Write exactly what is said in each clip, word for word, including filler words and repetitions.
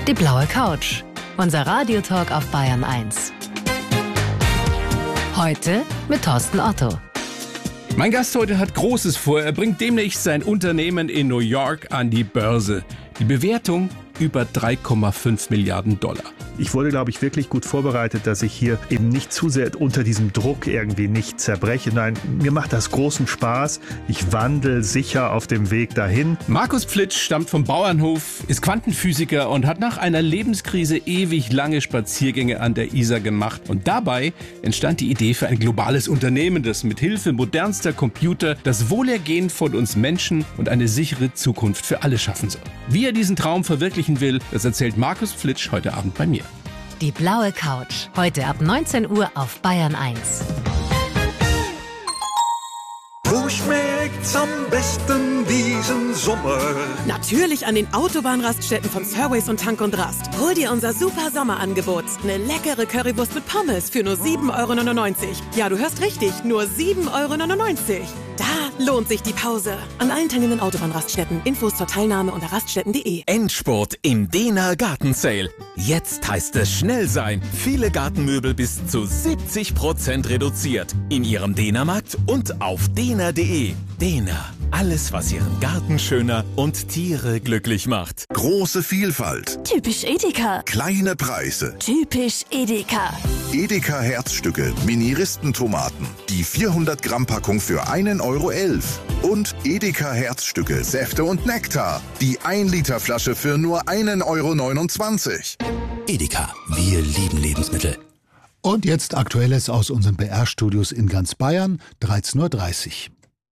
Die blaue Couch. Unser Radiotalk auf Bayern eins. Heute mit Thorsten Otto. Mein Gast heute hat Großes vor. Er bringt demnächst sein Unternehmen in New York an die Börse. Die Bewertung über drei Komma fünf Milliarden Dollar. Ich wurde, glaube ich, wirklich gut vorbereitet, dass ich hier eben nicht zu sehr unter diesem Druck irgendwie nicht zerbreche. Nein, mir macht das großen Spaß. Ich wandle sicher auf dem Weg dahin. Markus Pflitsch stammt vom Bauernhof, ist Quantenphysiker und hat nach einer Lebenskrise ewig lange Spaziergänge an der Isar gemacht. Und dabei entstand die Idee für ein globales Unternehmen, das mit Hilfe modernster Computer das Wohlergehen von uns Menschen und eine sichere Zukunft für alle schaffen soll. Wie er diesen Traum verwirklichen will, das erzählt Markus Pflitsch heute Abend bei mir. Die blaue Couch. Heute ab neunzehn Uhr auf Bayern eins. Wo schmeckt's am besten diesen Sommer? Natürlich an den Autobahnraststätten von Serways und Tank und Rast. Hol dir unser super Sommerangebot. Eine leckere Currywurst mit Pommes für nur sieben Euro neunundneunzig. Ja, du hörst richtig, nur sieben Euro neunundneunzig. Da lohnt sich die Pause. An allen teilnehmenden Autobahnraststätten. Infos zur Teilnahme unter raststätten punkt de. Endspurt im Dena Garten Sale. Jetzt heißt es schnell sein. Viele Gartenmöbel bis zu siebzig Prozent reduziert. In Ihrem Dena-Markt und auf dena punkt de. Dena. Alles, was Ihren Garten schöner und Tiere glücklich macht. Große Vielfalt. Typisch Edeka. Kleine Preise. Typisch Edeka. Edeka Herzstücke, Mini-Ristentomaten. Die vierhundert Gramm Packung für einen Euro elf. Und Edeka Herzstücke, Säfte und Nektar. Die ein Liter Flasche für nur einen Euro neunundzwanzig. Edeka, wir lieben Lebensmittel. Und jetzt Aktuelles aus unseren B R-Studios in ganz Bayern, dreizehn Uhr dreißig.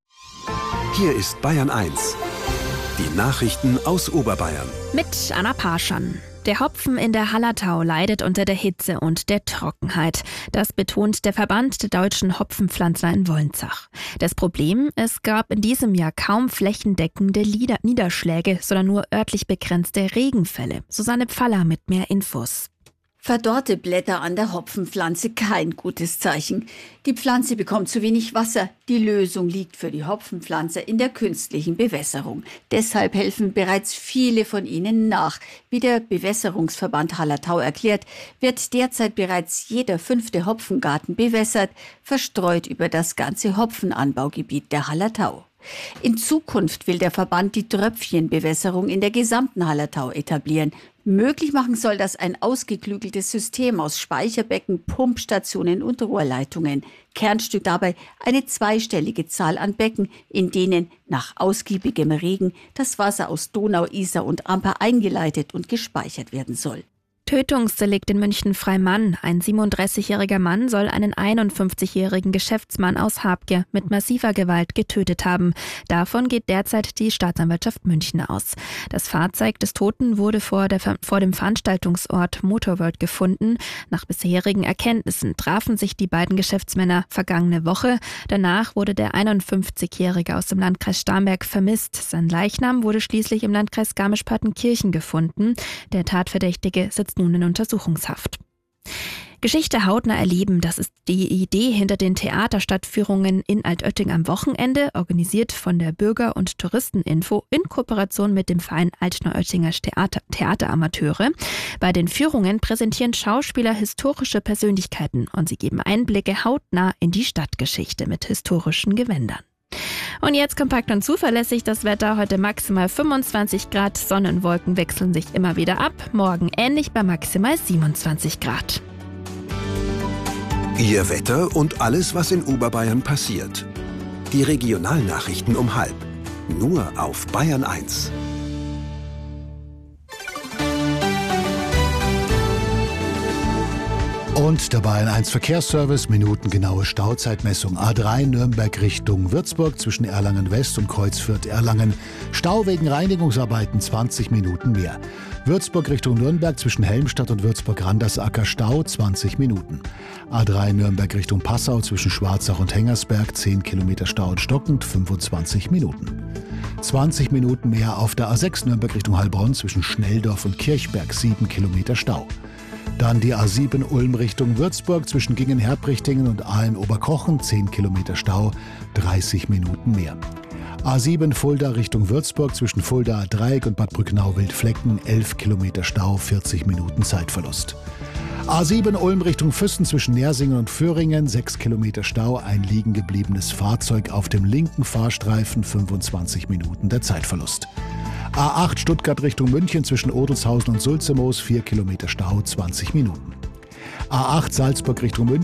Hier ist Bayern eins. Die Nachrichten aus Oberbayern. Mit Anna Parschan. Der Hopfen in der Hallertau leidet unter der Hitze und der Trockenheit. Das betont der Verband der deutschen Hopfenpflanzer in Wolnzach. Das Problem, es gab in diesem Jahr kaum flächendeckende Niederschläge, sondern nur örtlich begrenzte Regenfälle. Susanne Pfaller mit mehr Infos. Verdorrte Blätter an der Hopfenpflanze, kein gutes Zeichen. Die Pflanze bekommt zu wenig Wasser. Die Lösung liegt für die Hopfenpflanzer in der künstlichen Bewässerung. Deshalb helfen bereits viele von ihnen nach. Wie der Bewässerungsverband Hallertau erklärt, wird derzeit bereits jeder fünfte Hopfengarten bewässert, verstreut über das ganze Hopfenanbaugebiet der Hallertau. In Zukunft will der Verband die Tröpfchenbewässerung in der gesamten Hallertau etablieren. Möglich machen soll das ein ausgeklügeltes System aus Speicherbecken, Pumpstationen und Rohrleitungen. Kernstück dabei eine zweistellige Zahl an Becken, in denen nach ausgiebigem Regen das Wasser aus Donau, Isar und Amper eingeleitet und gespeichert werden soll. Tötungsdelikt in München-Freimann. Ein siebenunddreißigjähriger Mann soll einen einundfünfzigjährigen Geschäftsmann aus Habgier mit massiver Gewalt getötet haben. Davon geht derzeit die Staatsanwaltschaft München aus. Das Fahrzeug des Toten wurde vor, der, vor dem Veranstaltungsort Motorworld gefunden. Nach bisherigen Erkenntnissen trafen sich die beiden Geschäftsmänner vergangene Woche. Danach wurde der einundfünfzigjährige aus dem Landkreis Starnberg vermisst. Sein Leichnam wurde schließlich im Landkreis Garmisch-Partenkirchen gefunden. Der Tatverdächtige sitzt nun in Untersuchungshaft. Geschichte hautnah erleben, das ist die Idee hinter den Theaterstadtführungen in Altötting am Wochenende, organisiert von der Bürger- und Touristeninfo in Kooperation mit dem Verein Altneuöttinger Theater, Theateramateure. Bei den Führungen präsentieren Schauspieler historische Persönlichkeiten und sie geben Einblicke hautnah in die Stadtgeschichte mit historischen Gewändern. Und jetzt kompakt und zuverlässig das Wetter. Heute maximal fünfundzwanzig Grad. Sonne und Wolken wechseln sich immer wieder ab. Morgen ähnlich bei maximal siebenundzwanzig Grad. Ihr Wetter und alles, was in Oberbayern passiert. Die Regionalnachrichten um halb. Nur auf Bayern eins. Und der Bayern eins Verkehrsservice, minutengenaue Stauzeitmessung A drei Nürnberg Richtung Würzburg zwischen Erlangen West und Kreuzfürth Erlangen. Stau wegen Reinigungsarbeiten zwanzig Minuten mehr. Würzburg Richtung Nürnberg zwischen Helmstadt und Würzburg-Randersacker Stau zwanzig Minuten. A drei Nürnberg Richtung Passau zwischen Schwarzach und Hengersberg zehn Kilometer Stau und stockend fünfundzwanzig Minuten. zwanzig Minuten mehr auf der A sechs Nürnberg Richtung Heilbronn zwischen Schnelldorf und Kirchberg sieben Kilometer Stau. Dann die A sieben Ulm Richtung Würzburg zwischen Gingen-Herbrichtingen und Aalen-Oberkochen zehn Kilometer Stau, dreißig Minuten mehr. A sieben Fulda Richtung Würzburg zwischen Fuldaer Dreieck und Bad Brücknau-Wildflecken, elf Kilometer Stau, vierzig Minuten Zeitverlust. A sieben Ulm Richtung Füssen zwischen Nersingen und Föhringen, sechs Kilometer Stau, ein liegen gebliebenes Fahrzeug auf dem linken Fahrstreifen, fünfundzwanzig Minuten der Zeitverlust. A acht Stuttgart Richtung München zwischen Odelshausen und Sulzemoos, vier Kilometer Stau, zwanzig Minuten. A acht Salzburg Richtung München